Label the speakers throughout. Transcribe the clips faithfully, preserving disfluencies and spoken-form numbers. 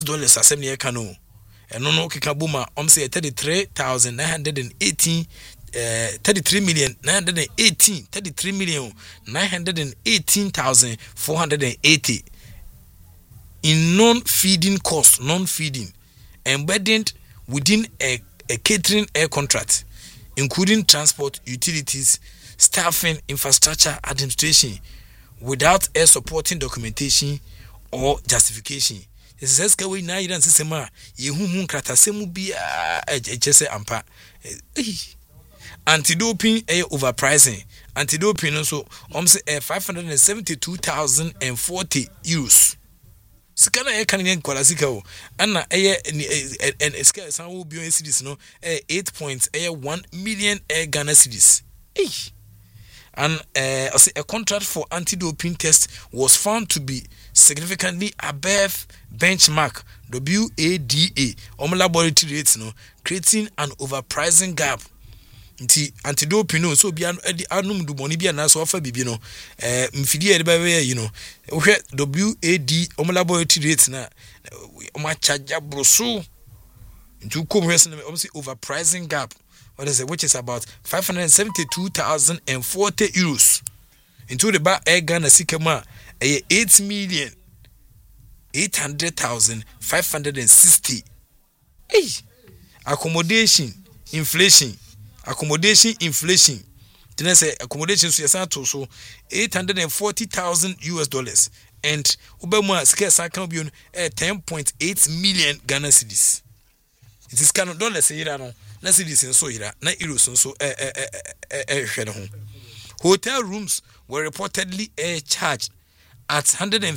Speaker 1: dollars asem ne ka no eno no keka boma om say thirty-three thousand nine hundred eighteen uh, thirty-three million nine hundred eighteen thirty-three million nine hundred eighteen thousand four hundred eighty in non-feeding cost, non-feeding embedded within a, a catering air contract, including transport, utilities, staffing, infrastructure, administration, without air supporting documentation or justification. This is how we now you don't see ma you who krata semu bia ejese ampa anti-doping air overpricing anti-doping also um say five hundred seventy-two thousand forty euros. Sikana e kanyen kwala sika o ana eye en scale san wo bio cedis no eight point one million Ghana cedis. Eh and uh, a contract for anti-doping test was found to be significantly above benchmark W A D A um laboratory rates no, creating an overpricing gap. Nti anti-doping no so bia anum du boni bia na so afa bibi no eh mfidi e ba we you know hwe W A D um laboratory rates na um charge broso nti kom hwe se um say overpricing gap. What is it? Which is about five hundred seventy-two thousand forty euros. Into the bar air Ghana Sikama a eight million eight hundred thousand five hundred sixty. Hey, accommodation, inflation, accommodation, inflation. Then say accommodation so so eight hundred forty thousand U S dollars and Obama scarce account be on ten point eight million Ghana cedis. It is kind of dollars here no. Na cedis nso ira na euros nso eh eh eh eh hwe ne ho. Hotel rooms were reportedly eh, charged at one hundred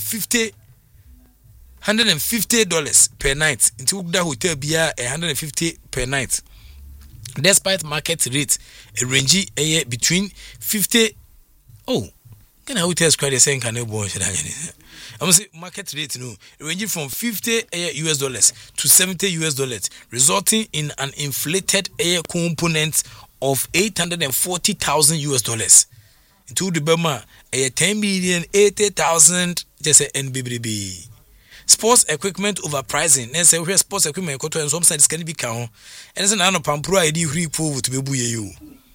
Speaker 1: fifty dollars per night. Into the hotel bia one hundred fifty per night. Despite market rates a range eh, between fifty oh can hotels credit saying can no bon I'm say market rate no ranging from fifty U S dollars to seventy U S dollars, resulting in an inflated air component of eight hundred forty thousand U S dollars. Into the Burma a ten million eighty thousand just a N B B B. Sports equipment overpricing. Let's say where sports equipment koto and some sides can be count. And it's an anno pampro I D free pool to be buye you.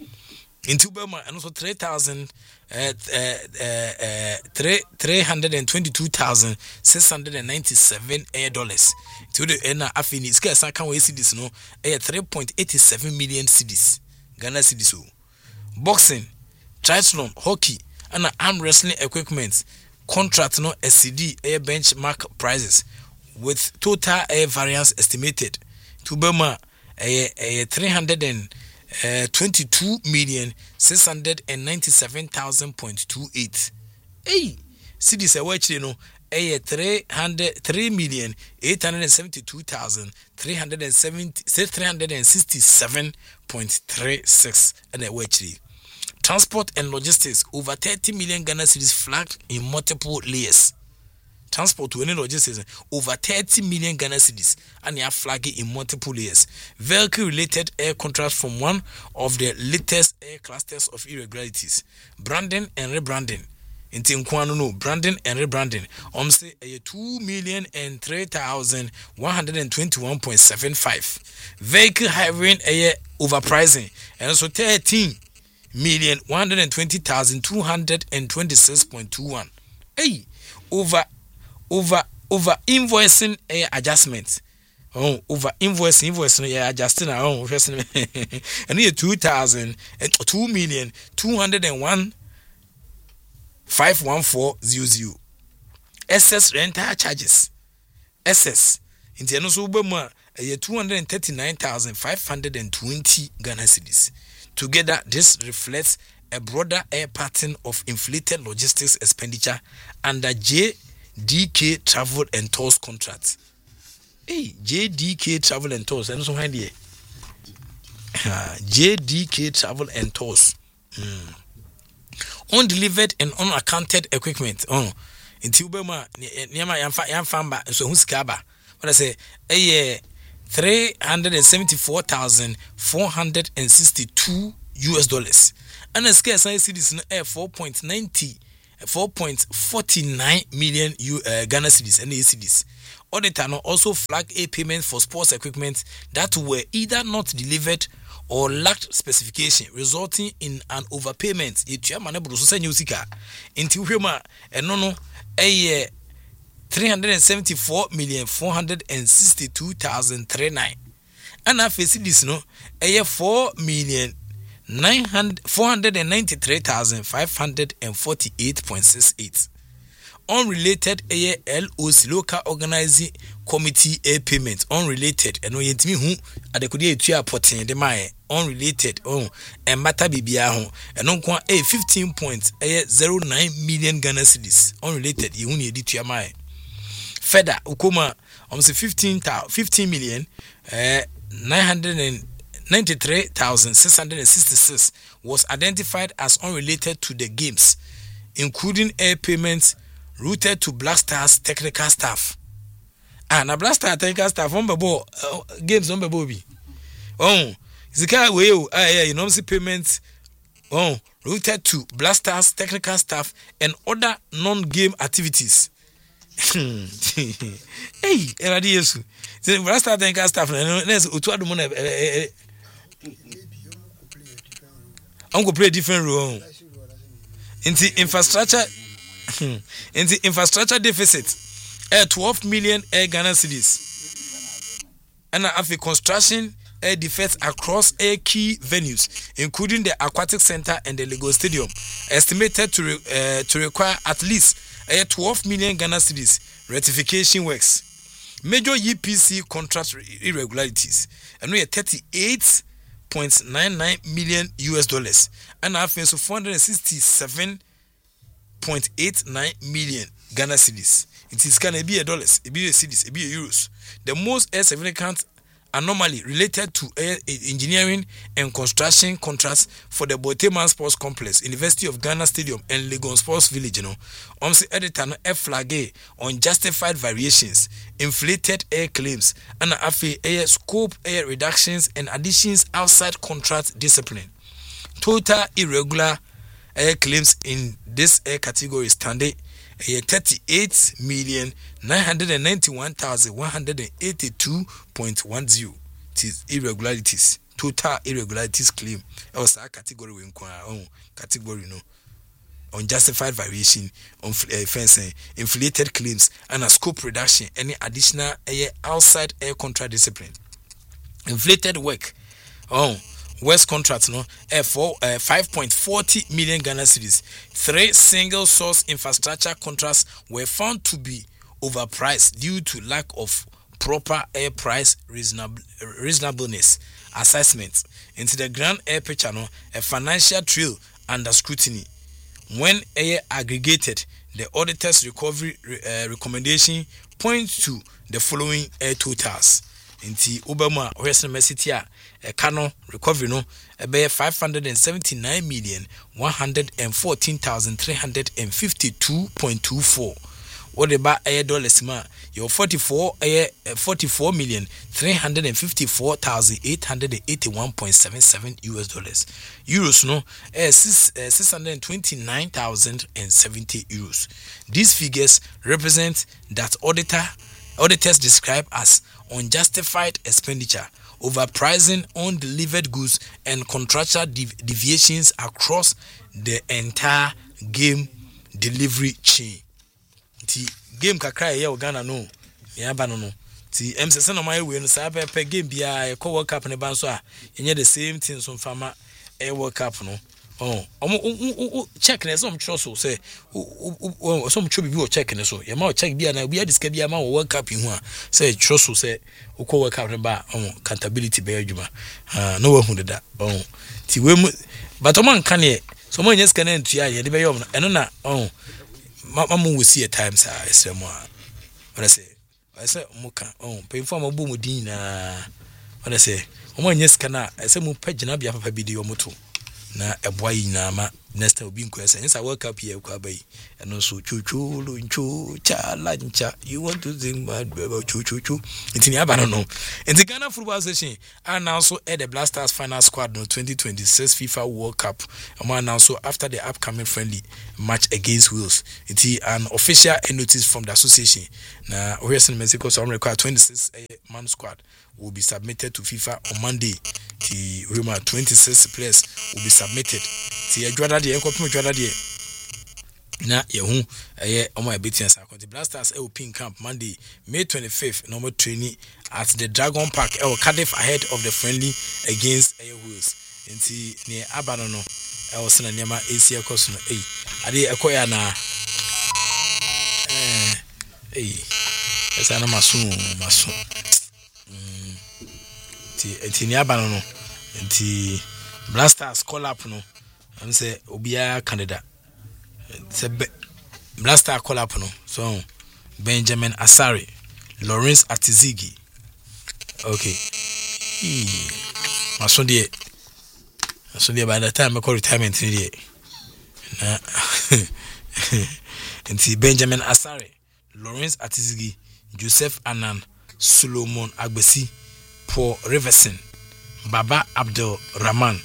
Speaker 1: Into Burma and also three thousand uh, uh, uh, three three hundred and twenty-two thousand six hundred and ninety-seven air dollars. To the end of Afini, scarce I can't wait see this no a three point eight seven million cedis Ghana cedis. Boxing, triathlon, hockey, and arm wrestling equipment contract no S C D air benchmark prices with total air variance estimated to Burma a, a three hundred and Uh, twenty-two million six hundred ninety-seven thousand point two eight. Hey, see this a watch you know a three hundred three million eight hundred seventy-two thousand three hundred seventy three hundred sixty-seven point three six and a watch. Transport and logistics over thirty million Ghana cedis flagged in multiple layers. Transport to any logistics over thirty million Ghana cedis and they are flagging in multiple layers. Vehicle related air contracts from one of the latest air clusters of irregularities. Branding and rebranding. In Tinkwano, no branding and rebranding. Um say a two million and three thousand one hundred and twenty-one point seven five. Vehicle hiring air overpricing and also thirteen million one hundred and twenty thousand two hundred and twenty-six point two one. Hey, over over over invoicing a adjustment. Oh, over invoice invoicing yeah adjusting our own and here two thousand and two million two hundred and one five one four zero zero. Excess rental charges. Excess in the no so bema a two hundred and thirty-nine thousand five hundred and twenty Ghana cedis. Together, this reflects a broader air pattern of inflated logistics expenditure under J D K Travel and Tours contracts. Hey, J D K Travel and Tours. And so hand here. J D K Travel and Tours. Mm. Undelivered and unaccounted equipment. Oh, in Tubema, Yama Yamfamba, so who's Kaba? What I say, a three hundred seventy-four thousand four hundred sixty-two U S dollars. And a scarce I see this in four point nine zero. four point four nine million U, uh, Ghana cedis and A C Ds. auditor no also flagged a payment for sports equipment that were either not delivered or lacked specification, resulting in an overpayment. Etua mane bro so sanya usika. Inti uhwema eno no eye three hundred seventy-four million four hundred sixty-two thousand thirty-nine. Ana facilities no eye four million four hundred ninety-three thousand five hundred forty-eight point six eight. Unrelated A L O C local organizing committee a payment unrelated eno yentimi hu adekodi etua poten de mae unrelated oh and matter bibia ho eno nko a fifteen point zero nine million Ghana cedis unrelated ye hu ne editua mae feda ukoma om se fifteen million eh nine hundred ninety-three thousand six hundred sixty-six was identified as unrelated to the games, including air payments routed to Black Stars technical staff. Ah, na Black Stars technical staff on bebo uh, games on bebo bi. Oh, zika we o ah yeah, you know see payments oh routed to Black Stars technical staff and other non-game activities. Hey, everybody yesu. The Black Stars technical staff na na otu adumo na I'm going to play a different role. In the infrastructure, in the infrastructure deficit, uh, twelve million air Ghana cedis, and uh, after construction air defects across air key venues, including the Aquatic Center and the Lagos Stadium, estimated to re, uh, to require at least uh, twelve million Ghana cedis rectification works. Major E P C contract irregularities, and we are thirty-eight. point nine nine million U S dollars and I think so four hundred sixty-seven point eight nine million Ghana cedis. It is gonna be a dollars, it be a cedis, it be a euros. The most significant anomaly related to air engineering and construction contracts for the Boteman Sports Complex, University of Ghana Stadium and Lagos Sports Village, you know. On the editor no F flag unjustified variations, inflated air claims, and afi air scope air reductions and additions outside contract discipline. Total irregular air claims in this air category standing thirty-eight million nine hundred ninety-one thousand one hundred eighty-two point one zero. It is irregularities. Total irregularities claim. That was a category we inquire category no. Unjustified variation, on uh, fencing, inflated claims, and a scope reduction, any additional air outside air contract discipline. Inflated work. Oh. West contracts no uh, for uh, five point four zero million Ghana cedis. Three single source infrastructure contracts were found to be overpriced due to lack of proper air price reasonable, reasonableness assessment. Into the grand air picture no a financial trail under scrutiny. When air aggregated, the auditor's recovery uh, recommendation points to the following air totals. Inti Obama Western City a Kano recovery no ebe five hundred seventy-nine million one hundred fourteen thousand three hundred fifty-two point two four. What about air dollars ma? Your forty-four air forty-four million three hundred fifty-four thousand eight hundred eighty-one point seven seven U S dollars. Euros no eh six uh, six hundred twenty-nine thousand seventy euros. These figures represent that auditor auditors describe as unjustified expenditure, overpricing undelivered goods, and contractual dev- deviations across the entire game delivery chain. The game kakra ye Ghana no, ya ba no no. Ti M S S no my we no sa pe game bia e ko World Cup ne ban so a yenye the same thing so fama e World Cup no. Oh, um check na some trust so say some chobi bi o check na so. Ye ma o check bia na bia diska bia ma o World Cup hu a say trust so say o ko World Cup ne ba um accountability be adwuma. Ah no wa hu deda. Oh, ti we mu but o man kan ye so mo nyes kan entua ye de be yom eno na oh mama we see at times ah esremo a. What I say? I say mo kan oh pay for mo bu mo din na. What I say? O mo nyes kan a say mo pagina bia papa bi de yo moto. Na eboyi na ma next time be in question. It's a World Cup here, Kwabai, and also Chu Chu, Lunchu, Cha, Lancha. You want to think about Chu Chu Chu? It's in Yabano. In the Ghana Football Association, and also at the Blasters final squad no twenty twenty-six FIFA World Cup. And also after the upcoming friendly match against Wales, it's an official notice from the association. Now, we're in Mexico, so I'm required twenty-six man squad will be submitted to FIFA on Monday. The Roma twenty-six players will be submitted. See, a Jwada de Enko Jwada de na yehu eh omo ebetian sa the Blasters L P camp Monday May twenty-fifth normal training at the Dragon Park El Cardiff ahead of the friendly against Air Wheels. Nti ne abano no e wo sena niam AC ekoso no eh ade ekoya na eh eh esa na maso maso mm ti eti ne abano no nti Blasters call up no am say obia Canada se Blaster call up no so Benjamin Asare, Lawrence Atizigi. Okay. Hmm. Maso die. Maso die by the time I call retirement ni die. Na. Nti Benjamin Asare, Lawrence Atizigi, Joseph Anan, Solomon Agbesi, Paul Riverson, Baba Abdul Rahman,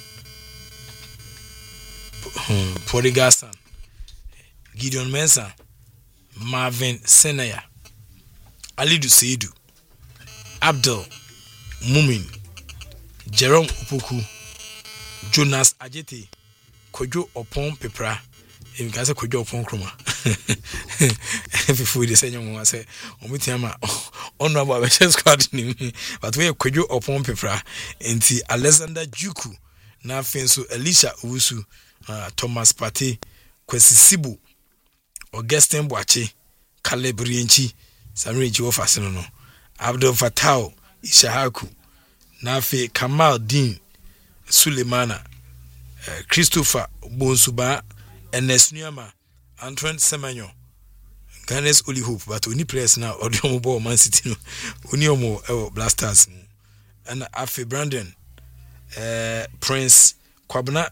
Speaker 1: Porigasan, Gideon Mensah, Marvin Senaya, Alidu Seidu, Abdul Mumin, Jerome Upuku, Jonas Ajete, Kojo Opon Pepra. In case of Kojo Opon Kroma. Before the same one say, Omitiama, honorable Beshes squad name, but we are Kojo Opon Pepra, and the Alexander Juku, now Fenso Elisha Usu, uh, Thomas Pate, Kwesisibu, Augustin Boache, Caleb Rienchi, Samri Jofasino, Abdul Fatao, Ishahaku, Nafe Kamal Dean, Sulemana, uh, Christopher Bonsuba, Ernest Nyama, Antoine Semenyo, Ghana's only hope, but only players now, Odiomo Man City, Uniomo El Blasters, and Afe Brandon, uh, Prince Kwabna,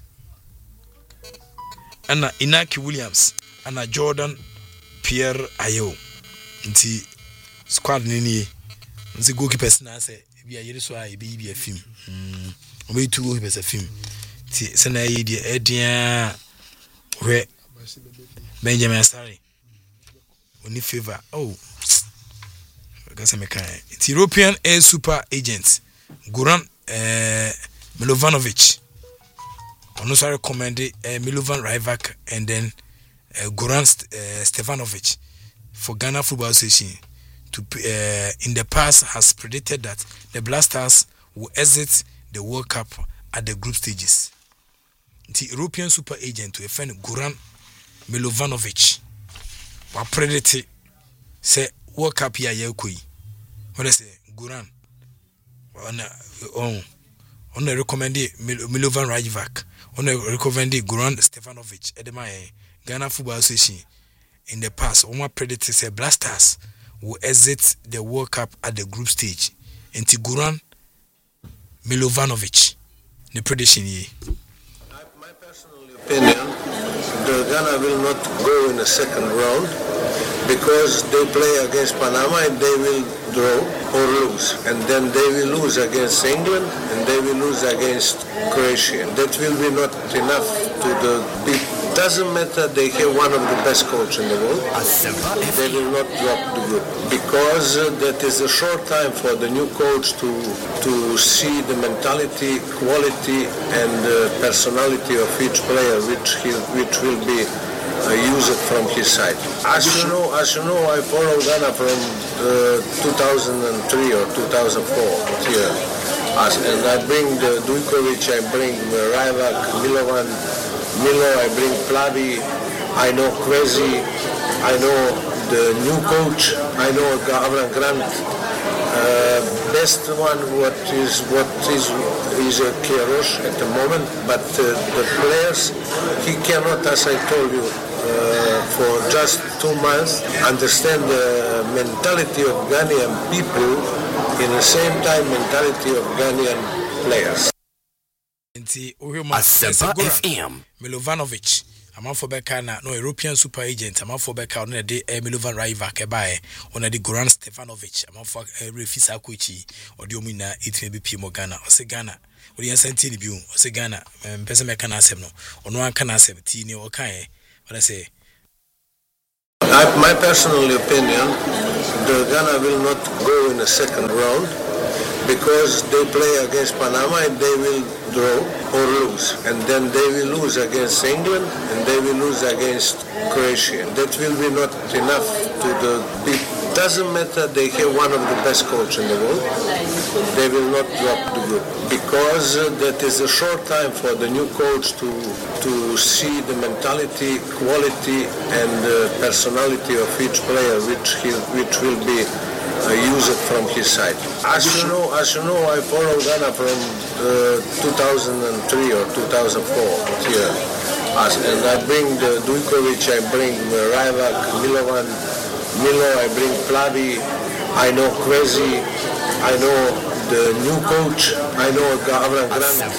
Speaker 1: and Inaki Williams, and Jordan Pierre Ayo. Nti squad nini nti goalkeepers na say bia yere so a be be a film mm o be two goalkeepers a film ti se na ye die edian we Benjamin Asare oni favor oh gasa me kan it's European Air Super Agents Goran eh Milovanovic ono so recommended uh, Milovan Rajvac and then uh, Goran uh, Stevanovic for Ghana Football Association to uh, in the past has predicted that the Blasters will exit the World Cup at the group stages. The European super agent to defend Goran Milovanovic was predicted say World Cup here yekoi. What I say Goran on on on the recommended Milovan Rajvac on the recommended Goran Stevanovic edema Ghana Football Association. In the past, Oma predicted say Blasters will exit the World Cup at the group stage. And Goran Milovanovic, the prediction here.
Speaker 2: My personal opinion, the Ghana will not go in the second round because they play against Panama and they will draw or lose. And then they will lose against England and they will lose against Croatia. That will be not enough to the big. Doesn't matter, they have one of the best coaches in the world. They will not drop the group because uh, that is a short time for the new coach to to see the mentality, quality, and uh, personality of each player, which he, which will be uh, used from his side. As you know, as you know, I follow Ghana from uh, two thousand three or two thousand four here, as, and I bring the Dujkovic, I bring uh, Rajvac, Milovan. Milo, I bring Plavi, I know Kwesi, I know the new coach, I know Avram Grant. Uh, best one what is what is is a Queiroz at the moment, but uh, the players he cannot, as I told you, uh, for just two months understand the mentality of Ghanaian people in the same time mentality of Ghanaian players.
Speaker 1: Nti ohwema
Speaker 3: Asempa F M
Speaker 1: Milovanovic amanfo beka na no European super agent amanfo beka no de Milovan Rajevac ebae on de Goran Stefanovic amanfo refisa kochi odi omu na etime bi pie mo Ghana o se Ghana odi yansanti ni bi o se Ghana mpese meka na asem no ono anka na asem ti ni o kan e what I say.
Speaker 2: My personal opinion, the Ghana will not go in a second round because they play against Panama and they will draw or lose. And then they will lose against England and they will lose against Croatia. That will be not enough to the big. Doesn't matter, they have one of the best coaches in the world. They will not drop the group because uh, that is a short time for the new coach to to see the mentality, quality, and uh, personality of each player, which he, which will be uh, used from his side. As you know, as you know, I follow Ghana from uh, two thousand three or two thousand four here, as, and I bring the Dujkovic, I bring uh, Rajevac, Milovan. Milo, I bring Plavi, I know Kwesi, I know the new coach, I know Gavran Grant.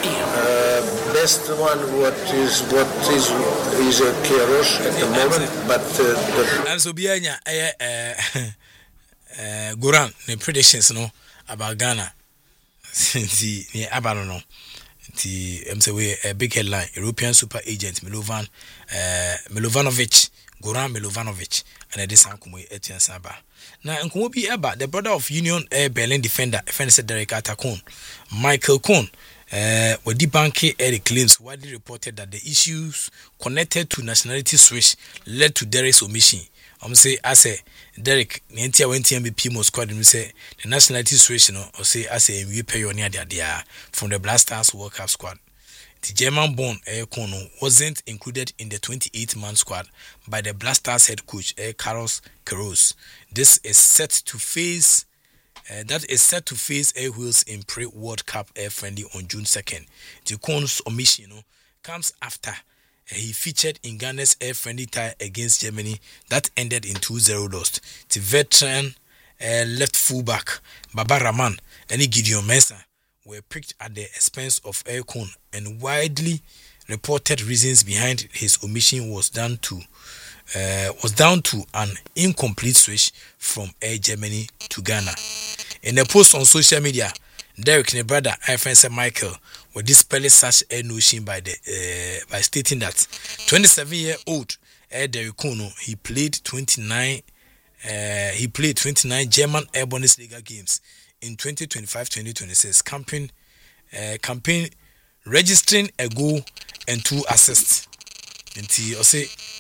Speaker 2: Uh, best one what is what is is a Kierosh at the moment, but uh, the
Speaker 1: and so bianya eh eh Goran the predictions no about Ghana. The the abano no. The M C W a big headline European super agent Milovan uh, Milovanovic Goran Milovanovic and this ankumo Etienne Saba. Now nkumo bi eba the brother of Union Air Berlin defender defender said Derek Atakon Michael Cohn uh Wadi Banke air claims widely reported that the issues connected to nationality switch led to Derek's omission. I'm say I say Derek Nentia went M V P most squad and say the nationality switch no or say I say we pay on there from the Black Stars World Cup squad. The German born Air Kono wasn't included in the twenty-eight man squad by the Black Stars head coach Air Carlos Queiroz. This is set to face uh, that is set to face Air Wheels in pre-World Cup air friendly on June second. The Kono's omission you know, comes after uh, he featured in Ghana's air friendly tie against Germany that ended in two zero lost. The veteran uh, left fullback Baba Rahman and Gideon Mensah were picked at the expense of Air Con, and widely reported reasons behind his omission was down to uh, was down to an incomplete switch from Air Germany to Ghana. In a post on social media, Derek and brother Ifense Michael were dispelling such a notion by the uh, by stating that twenty-seven-year-old Air Derek Kono he played twenty-nine uh, he played twenty-nine German Air Bundesliga games in twenty twenty-five twenty twenty-six, campaign, uh, campaign registering a goal and two assists. And he also,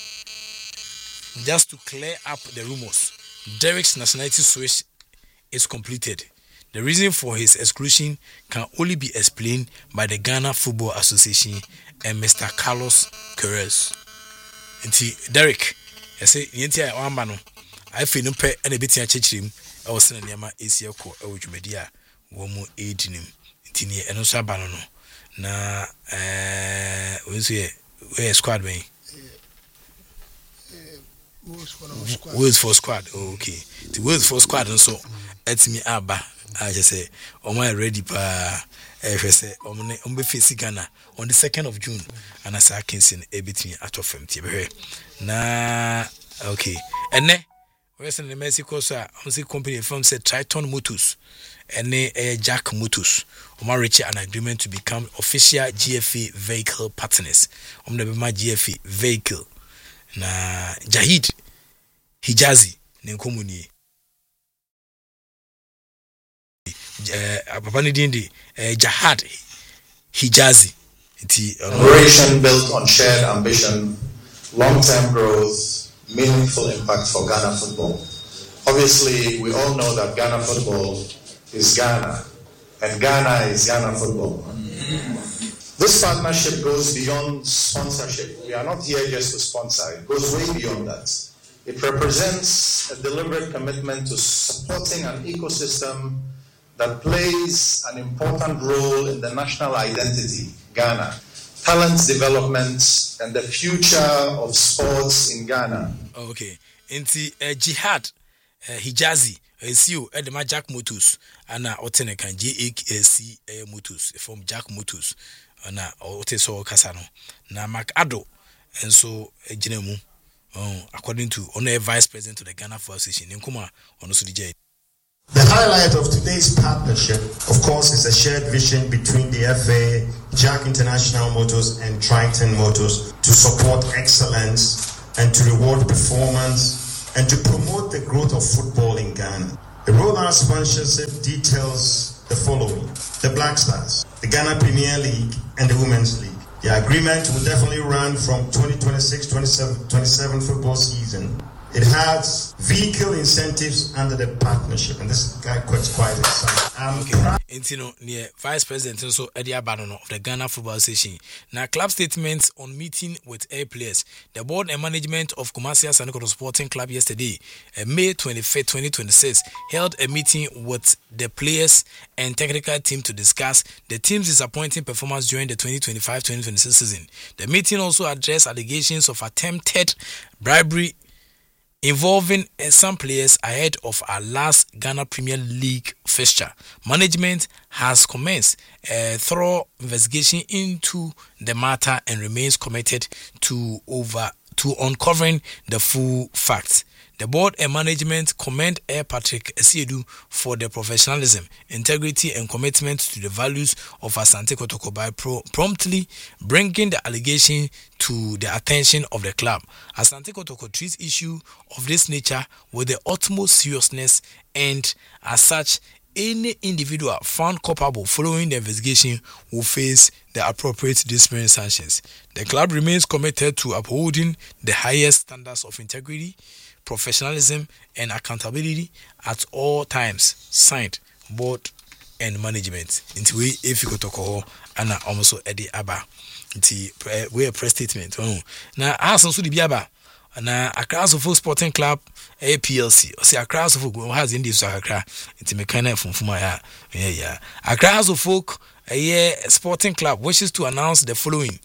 Speaker 1: just to clear up the rumors, Derek's nationality switch is completed. The reason for his exclusion can only be explained by the Ghana Football Association and Mister Carlos Queiroz. And he, Derek, I say, I feel no pay and a bit in church. I was saying, Yama is your co, a which media, woman eighteen him, Tini, and also Banano. Na, eh, where's here? Where's squad way? Words for squad, okay. The words for squad, and so, it's me, Abba. I just say, oh, my ready, pa, if I say, oh, my, on the face Ghana on the second of June, and I say, I can send a bit me out of him, na, okay, and then. Western the Mexico sir, I'm see company firm said Triton Motors and a Jack Motors. Omar reached an agreement to become official G F A vehicle partners. Um the my G F A vehicle. Na Jahid Hijazi Nenkomuni. Uh Papa Ndindi uh, Jahad Hijazi.
Speaker 4: Generation built on shared ambition, long-term growth, meaningful impact for Ghana football. Obviously, we all know that Ghana football is Ghana, and Ghana is Ghana football. This partnership goes beyond sponsorship. We are not here just to sponsor. It goes way beyond that. It represents a deliberate commitment to supporting an ecosystem that plays an important role in the national identity, Ghana, talent development, and the future of sports in Ghana.
Speaker 1: Okay. Inti uh, Jihad uh, Hijazi C E O Edema Jack Motors ana otene kan J A C Motors from Jack Motors ana oteso kasa no na McAddo enso ejina mu according to ono vice president of the Ghana Football Association nkoma ono so DJ.
Speaker 3: The highlight of today's partnership, of course, is a shared vision between the F A, Jack International Motors, and Triton Motors to support excellence and to reward performance and to promote the growth of football in Ghana. The rollout sponsorship details the following: the Black Stars, the Ghana Premier League, and the Women's League. The agreement will definitely run from twenty twenty-six twenty-seven football season. It has vehicle incentives under the partnership, and this guy quite quite exciting. Um,
Speaker 1: okay. Intino near Vice President also Eddie Abanono of the Ghana Football Association. Now, club statements on meeting with air players. The board and management of Kumasi Sanikoto Sporting Club yesterday, uh, May twenty-fifth, twenty twenty-six, held a meeting with the players and technical team to discuss the team's disappointing performance during the twenty twenty-five twenty twenty-six season. The meeting also addressed allegations of attempted bribery involving uh, some players ahead of our last Ghana Premier League fixture. Management has commenced a thorough investigation into the matter and remains committed to over to uncovering the full facts. The board and management commend Air Patrick Esiedu for the professionalism, integrity, and commitment to the values of Asante Kotoko by pro- promptly bringing the allegation to the attention of the club. Asante Kotoko treats issue of this nature with the utmost seriousness, and as such, any individual found culpable following the investigation will face the appropriate disciplinary sanctions. The club remains committed to upholding the highest standards of integrity, professionalism, and accountability at all times. Signed, board and management. Into we if you go to call Anna almost Eddie Abba. Into we a press statement. Oh, now as also the Biaba. Na Accra Sofo Sporting Club A P L C. O say Accra Sofo has in this Accra. Into me kind of from Fuma ya. Yeah, yeah. Accra Sofo a Sporting Club wishes to announce the following.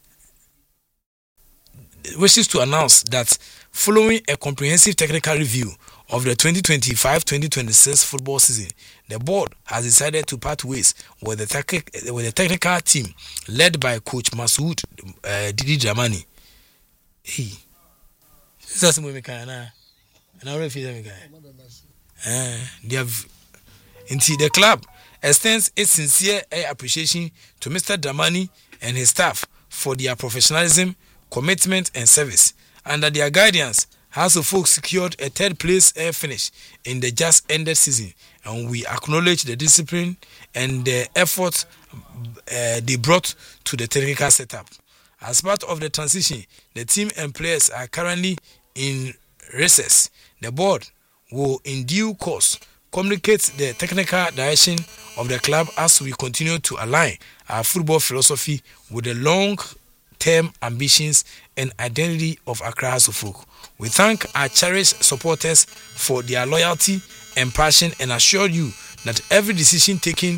Speaker 1: Wishes to announce that following a comprehensive technical review of the twenty twenty-five twenty twenty-six football season, the board has decided to part ways with the, tec- with the technical team led by Coach Masoud uh, Didi Dramani. Hey. That's what we can now. And I refuse them again. They have into the club extends its sincere appreciation to Mister Dramani and his staff for their professionalism, commitment, and service. Under their guidance, House of Folk secured a third place air finish in the just ended season, and we acknowledge the discipline and the effort uh, they brought to the technical setup. As part of the transition, the team and players are currently in recess. The board will in due course communicate the technical direction of the club as we continue to align our football philosophy with the long-term ambitions and identity of Accra House of Folk. We thank our cherished supporters for their loyalty and passion and assure you that every decision taken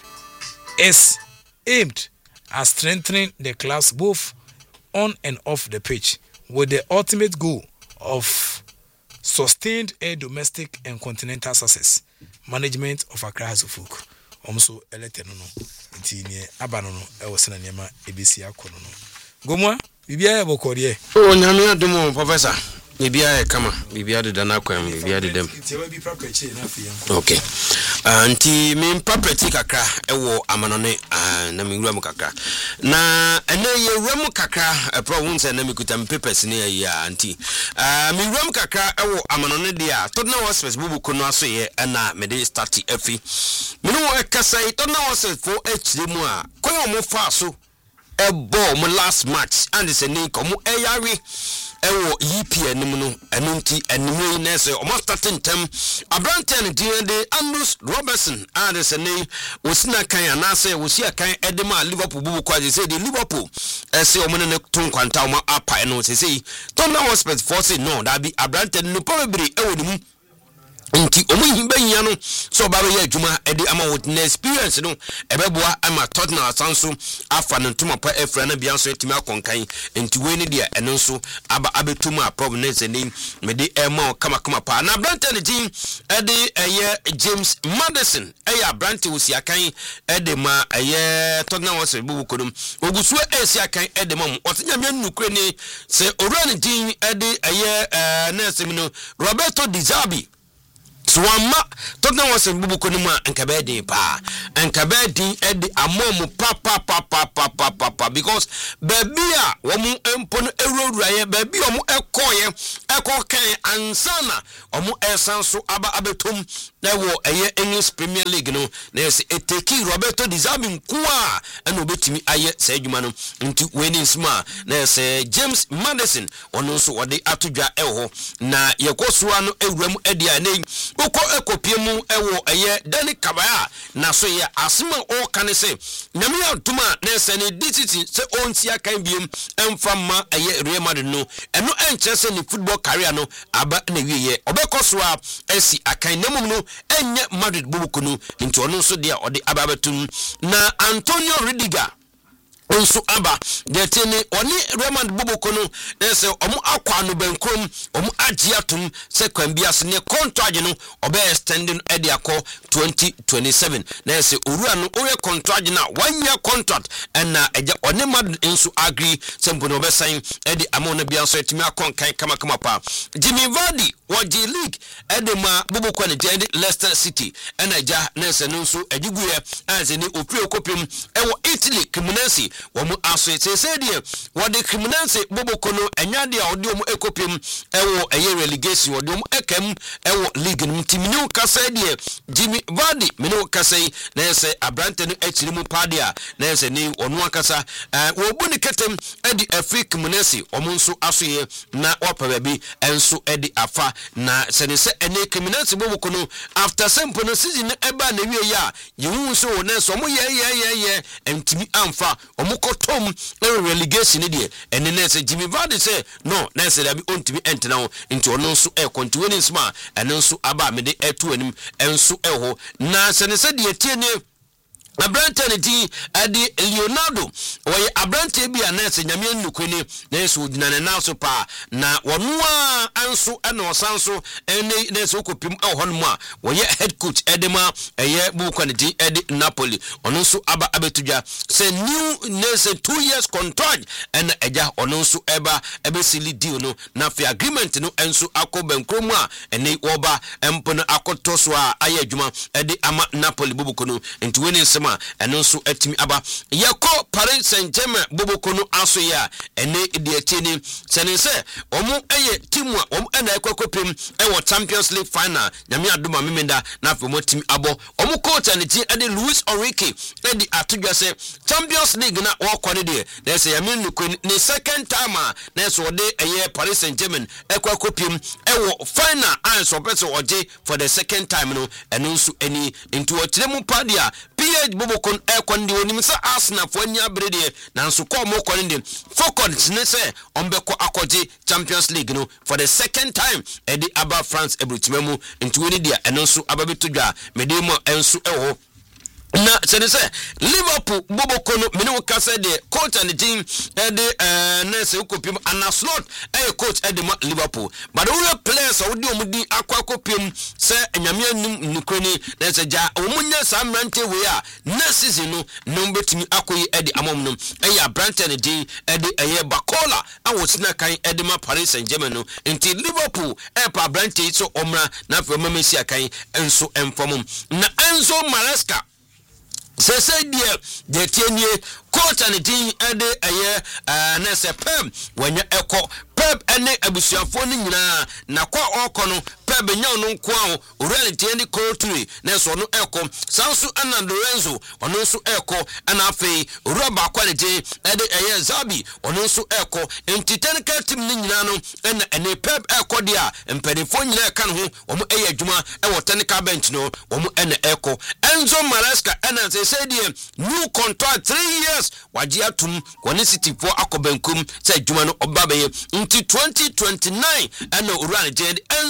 Speaker 1: is aimed at strengthening the clubs both on and off the pitch, with the ultimate goal of sustained air domestic and continental success. Management of Accra House of Folk. Also elected no nti ne aba no no e wo sena nema ebesi akono no. Gomwa bibia e bokodie.
Speaker 5: O nyame adom professor. Bibia e kama bibia de dana kwam bibia de dem. Okay. Anti me mpapeti kakra e wo amanone na me wura mu kakra. Na ene ye wura mu kakra pro won se na me kuta papers ne ya anti. Ah me wura mu kakra e wo amanone de a to na hospital bubu kono aso ye na me de start afi. Me no e kasai to na hospital fo echire mu a koyo mo fa so e bo mo last match and se ni komo e yare ewo E P N mu no eno nti enemu na se o must start tem abranten de Andrews Robertson and se ne osina kan anase osia kan edema Liverpool bubu kwaje se de Liverpool ese o ne ton kwanta o apa no se se to na hospital for say no that be abranten no probably ewo de mu nti omu himba hia no so ba be adwuma ede ama wo na experience no ebeboa ama Tottenham asanso afa no ntoma pa efra na bia so etimi akonkan nti we ne dia eno so aba abetuma a problem ne zeni me de ema kama kama pa na Brantford team ede eye James Maddison eye Brantford wosi akan ede ma eye Tottenham was bubu kodum ogusu esi akan ede ma otenya me nukure ni se oran team ede eye na semino Roberto Di Zerbi so amma Tottenham was bubu kodum ankabedi pa ankabedi ede amom pa pa pa pa pa pa pa because baby a womu empo no ewurawuraye baby omu ekoye ekokan ansana omu esanso aba abetum na wo eye English Premier League no na yes eteki Roberto Di Zerbi nkoa ana obetimi aye sa adwuma no nti winning sma na yes James Maddison ono so wode atodwa eho na yekosoa no ewuram adia na ukọ ekopiemu ewo eye Dani Kabaya na so ye asema o kane se nyame atuma na yes ne dititi se onti akan biem emfa ma eye Real Madrid no eno enche se ni football career no aba na wiye obekosoa esi akan nemum no enye Madrid bubukunu nti ono so dia ode ababetum na Antonio Rudiger onso aba de tene oni Raymond Bubukono ese omu akwa no benkrom omu agiatum se kwambias ne contract no obe extending ediako twenty twenty-seven na ese orua no oye contract na one year contract na eja oni Madrid enso agree sempo no be sign edi amona bia so etimi akonkan kama kama pa Jimmy Vardy waji league edi ma Bubukono je Leicester City na eja na ese no so ejiguye as ni opri okopim ewo Italy Cremonese womu aso ese die wode Cremonese Bubukono enyade a ode omu ekopim ewo eye relegation ode omu ekam ewo league no timinu kasa die Jimmy Vardy minu kasa na ese abrante no echiri mu padia na ese ni onu akasa wo bu ni ketem edi Africa Cremonese omu nso aso ye na wapa baby enso edi afa na se ne se ene Cremonese Bubukono after simple no season eba na wie ya yehu so na so omu ye ye ye ye entimi amfa omu kotom relegation die ene na se Jimmy Vardy say no na se da bi ontimi entena ho nti ono nso e continuing sma ene nso aba me de etu anim enso eho na se ne se de tie ne Abrante di adi Leonardo oye abrante bi anese nyame nnukwene na eso dinane na so pa na wonu a anso ana osanso ene na eso kopim ehonmu a woye head coach edema eye Bubukono di edi Napoli ono nso aba abetudwa se new nese two years contract ena eja ono nso eba ebesili deal no na fi agreement no enso akobenkromu a ene woba empono akotoso a aye adwuma edi ama Napoli Bubukono nti weni sema eno so atimi aba yako Paris Saint-Germain Bubukono aso ya ene de atini sene se omu eye timu a omu ena ekokopem ewo Champions League final nyame adoma memenda na afo motimi abo omu coach and team ede Luis Enrique ede atodwa se Champions League na wokone de na se yame nuko ne second time na so de eye Paris Saint-Germain ekokopem ewo final and so person oje for the second time no eno so eni into otiremu padia P H Bubukono ekwande onim se Arsenal fo anya brede nanso ko mo ko ndem focus ne se ombeko akoje Champions League no for the second time edi aba France ebrutimemu nti woni dia eno so ababetodwa medemo enso ewo na sene se Liverpool Bubukono menu kasa de coach and team ede eh na se ukopim anaslot eh coach ede ma Liverpool but all players odi omudi akwa kopim se nyame anum nukroni na se ja omunya samrante we a na season no no betimi akoyi ede amom no eh Brantford and team ede eh Bakola awosina kan ede ma Paris Saint-Germain no nti Liverpool eh pa Brantford so omra na fa mamesi akan enso enfomum na Enzo Maresca se se die de tienie coach and team ede eye na se pem wanya eko pep ene abusuafo ni nyina na kwa okono pep nya no nko a reality ene culture na so no eko sanso ana Lorenzo ono so eko ana afei roba quality ede eye Zabi ono so eko entitenical team ni nyina no ene ene pep eko dia mpedifo nyina eka no ho omo eye adwuma e wo technical bench no omo ene eko Enzo Maresca ena se se die new contract three years waji atum woni City for akobenkum se adwuma no obabaye nti twenty twenty-nine ena urane je Enzo Maresca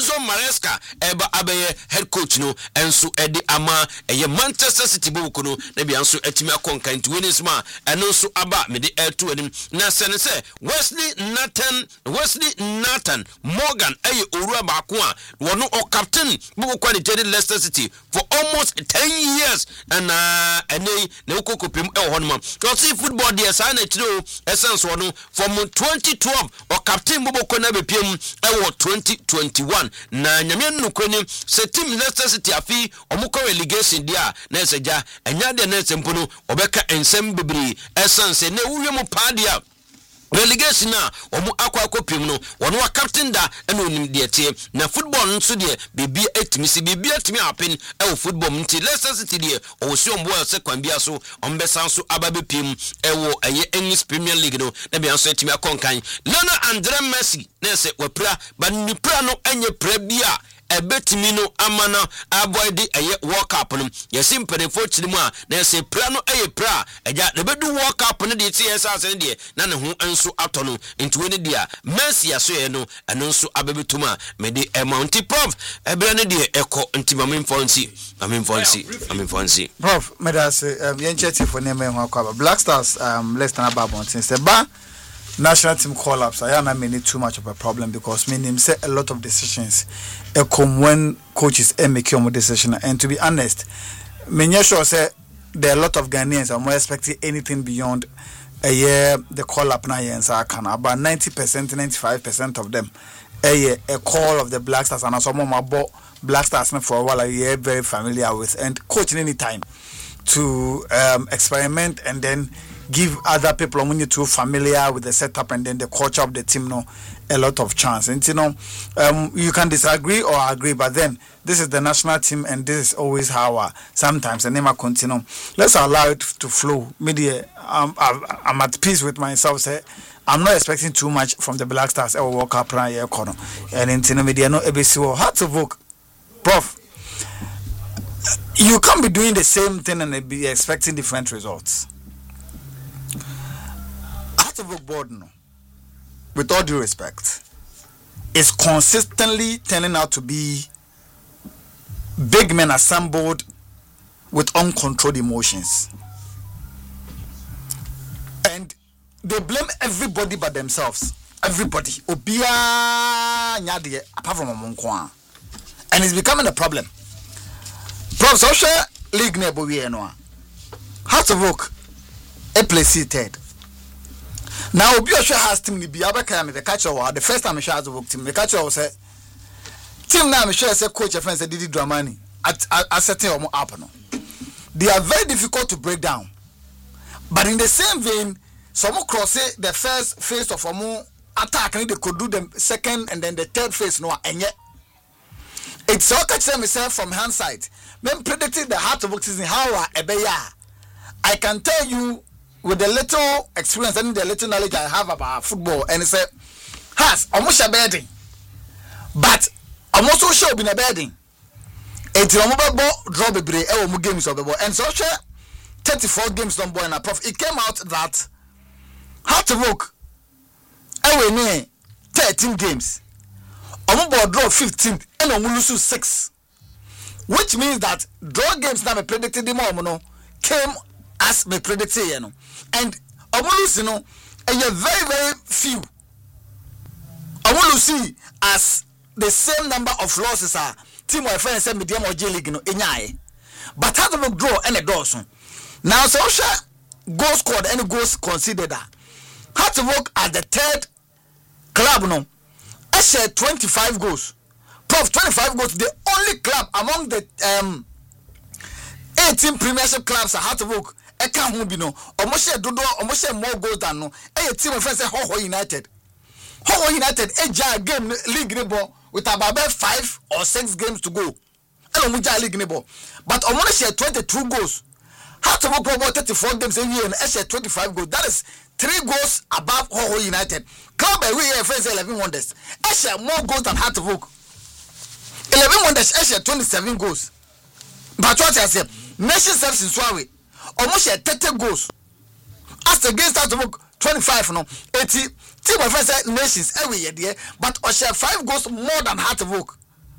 Speaker 5: Maresca eba abeye head coach no enso edi ama eye Manchester City boku no na bia nso atimi akonka nti wenisma eno nso aba me de air two anim na sene se Wesley Nathan Wesley Nathan Morgan eye owura baako a wono o captain boku ni Jerry Leicester City for almost ten years and uh ene na ukokopem e ho no ma so football there sa na tiro essence wono from twenty twelve o captain boku na bepiem e wo twenty twenty-one na nyame nukweni se team Leicester City afi omukọ relegation dia na eseja enya de na sempo no obeka ensem bebiri essence na wuwe mu pa dia relegation na omu akwa akopim no wono wa captain da na onim de tie na football nso de bibia etimi si bibia etimi happen e wo football nti Leicester City de o si ombo se kwan bia so ombesa so ababepim e wo eye English Premier League no na bia so etimi akonkan Lionel Andre Messi na se wapra ba ni pra no enye pra bia ebetimi no amana avoid eye World Cup no yesim penefo chirimu a na se pra no eye pra eja na bedu World Cup no de tie esa ase de na ne ho enso ato no nti we ne dia Messi aso ye no eno nso abebetuma me de amount prof ebra ne de eko nti mamin fonsi mamin fonsi mamin fonsi
Speaker 6: prof me da se yen cheti for ne me ho akwa Black Stars um less than about since the ba national team collapse I am not mean too much of a problem because meaning say a lot of decisions e come when coaches make your decision and to be honest me sure say there are a lot of Ghanaians are more expecting anything beyond a year the call up na yen sa can about ninety percent ninety-five percent of them a year a call of the Black Stars and some more bought Black Stars for a while a year very familiar with and coaching any time to um, experiment and then give other people when you're too familiar with the setup and then the culture of the team no a lot of chance and you know um you can disagree or agree but then this is the national team and this is always how uh, sometimes the name I continue let's allow it to flow media um, I'm at peace with myself say I'm not expecting too much from the Black Stars ever walk up around here corner and in media no A B C or hard to vote prof you can't be doing the same thing and be expecting different results. Board no, with all due respect, is consistently turning out to be big men assembled with uncontrolled emotions, and they blame everybody but themselves. Everybody, obia nyade apart from Omonkwa, and it's becoming a problem. Prof social league nebo we no, how to work a place third. Now, Obi Osho has team be abaka me the catcher the first time I shot the team the catcher was say team now me sure say coach friend say Didi Dramani at at setting them up no. They are very difficult to break down. But in the same vein, some cross say the first phase of a attack and they could do the second and then the third phase no and yet it's all catch myself from hindsight. Men predicted the heart of season how a I can tell you with the little experience and the little knowledge I have about football, and say, has almost a bedding, but I'm also sure been a bedding. It's a mobile draw the break, or games of the ball, and so sure thirty-four games don't boy and a prof. It came out that how to work away near thirteen games, a mobile draw fifteen, and a lose six, which means that draw games that I predicted the moment came as me predicted, you know. And I want to see, you know, and you're very, very few. I want to see as the same number of losses are team my friends said medium or J League, you know, in but how to draw any Dawson. Now, so shall goal scored any goals considered that. How to work at the third club, no, I said twenty-five goals. Prof twenty-five goals, the only club among the um eighteen premiership clubs are how to work. I can't be no. Almost a dodo, almost more goals than no. A team of friends say Ho United. Ho United, a jar game league nebo with about five or six games to go. I don't know league nebo, but almost share twenty-two goals. How to work about thirty-four games a year and I share twenty-five goals. That is three goals above Ho United. Club every year friends eleven wonders. I share more goals than how to work. Eleven wonders. I share twenty-seven goals. But what I said, nation serves in Swahili. Almost share thirty goals. As against that to work twenty-five no eighty team of friends nations every year there, but I share five goals more than how to work.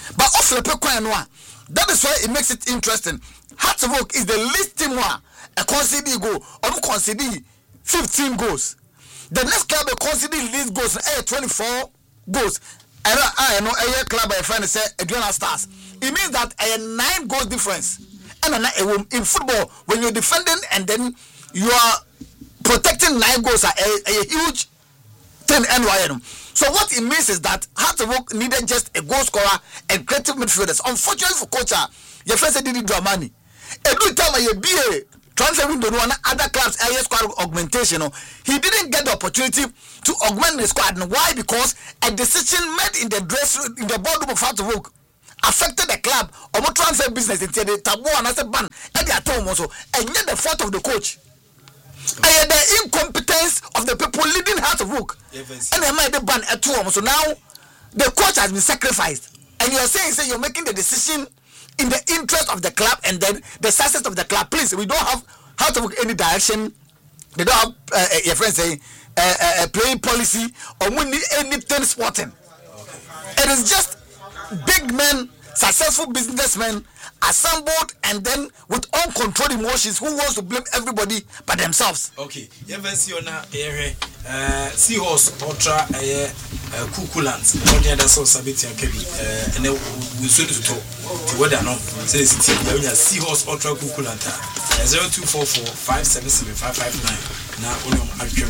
Speaker 6: But off the Pequenoa, that is why it makes it interesting. Hearts of Oak is the least team one a concede goal or concede fifteen goals. The next club a concede least goals eh twenty-four goals. And I know a club a friend say Adriana Stars. It means that a nine goal difference. And in football, when you're defending and then you are protecting nine goals are a, a huge thing. So what it means is that Hearts of Oak needed just a goal scorer and creative midfielders. Unfortunately for coach, your friend said didn't draw money. Every time you be a transfer window, no other clubs area squad augmentation. He didn't get the opportunity to augment the squad. And why? Because a decision made in the dress in the boardroom of Hearts of Oak affected the club or more transfer business until the taboo and as a ban at the atom also, and yet the fault of the coach. And the incompetence of the people leading Hearts of Oak. Yes, and they made the ban at two. So now the coach has been sacrificed. And you're saying, say you're making the decision in the interest of the club and then the success of the club. Please, we don't have Hearts of Oak any direction. They don't have uh, uh, your friends saying uh, uh, playing policy or we need anything sporting. It is just big men, successful businessmen assembled and then with uncontrolled emotions who wants to blame everybody but themselves.
Speaker 1: Okay, you ever see on a seahorse ultra a cuculant or the other source of it and then we soon to talk to what I know says seahorse ultra cuculant zero two four four five seven seven five five nine. Now on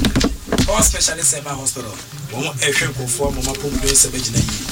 Speaker 1: your our specialist at my hospital. One action for Mama Pompe seven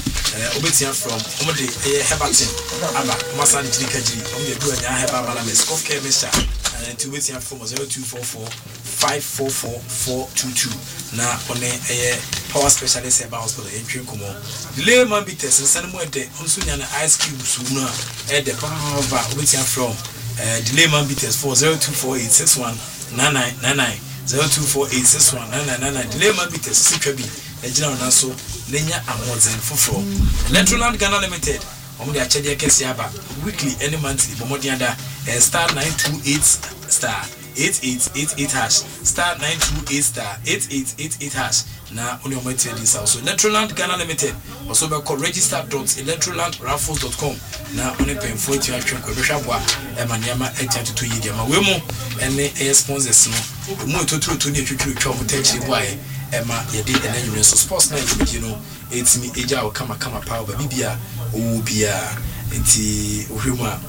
Speaker 1: Obetia from Omode Hebatin, Abba, Masan Jikaji, Omde Duanya Heba Malames, Kofke Misha, and to Betia from zero two four four five four four four two two. Now on a power specialist at hospital in Kumo. The layman be tested, send more de Unsunya ice cube sooner at the power Obetia from the layman be test for zero two four eight six one nine nine nine nine zero two four eight six one nine nine nine nine. The layman be test Sikabi. Ejina onaso lenya amozen foforo Electroland Ghana Limited omo de achede kesi aba weekly any monthly bomodian da star nine two eight star eight eight eight eight hash star nine two eight star eight eight eight eight hash na only omo tell this also Electroland Ghana Limited also be call register dot electroland raffles dot com na only pay for it you atwen ko behwa boa e maniama eighty two yi dia ma we mu ene e sponsors no mo to to to ni twetwe twa mo tachi boa Emma, you did an annual sports night, you know. It's me, Eja, or come a come a power, Bibia, oh, Bia, Enti, Uhuma.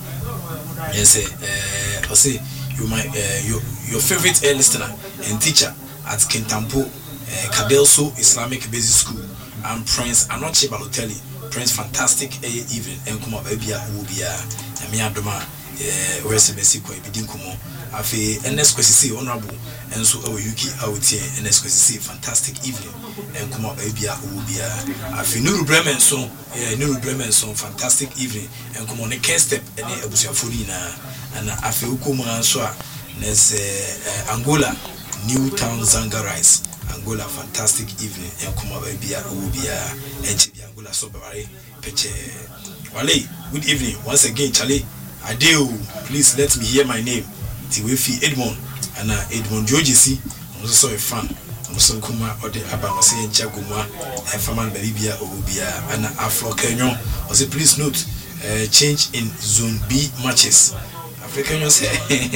Speaker 1: Yes, eh, I say, you my, your, your favorite air listener and teacher at Kintampo, Kabelso Islamic Basic School, and Prince Anoche Balotelli, Prince Fantastic A Evening, and Kuma Babia, Ubia, and Mia Doma, where's the Mexico, Bidinkumo, Afe, and Nesquisi, honorable. And so our U K out here and let's see fantastic evening and come up Abia Ubia. I feel Nuru Bremen song, Nuru Bremen song, fantastic evening and come on a can step and a busia furina and I feel Kuma so there's Angola, Newtown Zanga Rice, Angola, fantastic evening and come up Abia Ubia and Chibi Angola Sobari Peche. Wale, good evening once again, Charlie. Adeo, please let me hear my name. Tiwefi Edmond. And Edmond Georgesi, I'm also a fan. I'm also Kuma or the Abamase and Chaguma, and Faman Beribia or Ubia, and Afro Kenyon. Also, please note uh, change in Zone B matches. African say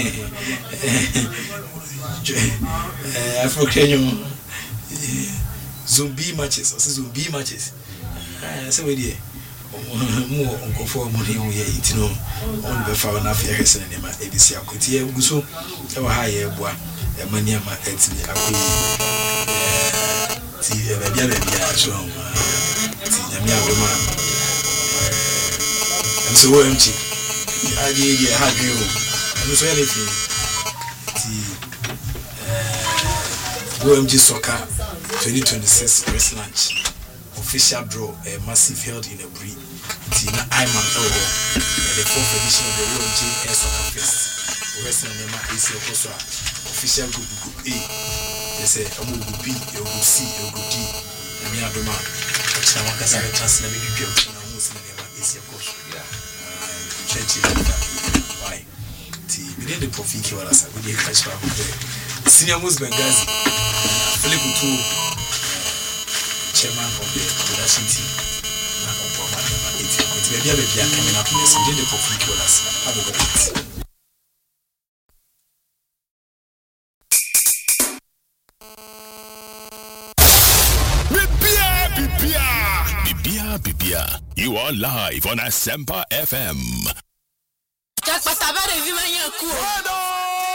Speaker 1: Afro Kenyon Zone B matches, also Zone B matches. So, we did. More uncle for money on ye, you know, on the found enough here, and name A B C. I could hear Guso, our higher boy, a maniama at me. I could see a baby, so I'm so empty. I did have you, and so anything. The O M G Soccer twenty twenty-six press lunch. Official draw a massive held in a breed. Tina Iman Elbow and the fourth edition of the O M G Air Soccer Fest. Western Nema A C Okosa official group group A. They say a group B, a group C, a group D. And me and the man, which now I can transfer me to the Muslim Nema A C Okosa. Why? We did the profit kill us. We did catch up with the senior Muslim Gazi, Philip Utu. Chairman of the production team, it. It may be a baby coming up next. We did the for footballers. Have a good night.
Speaker 7: Bibia, Bibia, you are live on Asempa F M.
Speaker 8: Just